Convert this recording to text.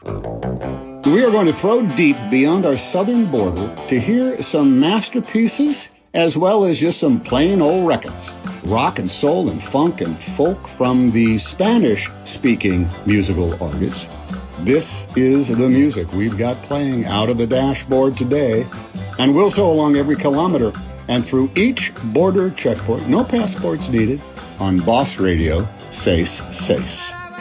We are going to throw deep beyond our southern border to hear some masterpieces as well as just some plain old records. Rock and soul and funk and folk from the Spanish-speaking musical artists. This is the music we've got playing out of the dashboard today, and we'll so along every kilometer and through each border checkpoint, no passports needed, on Boss Radio, Seis Seis.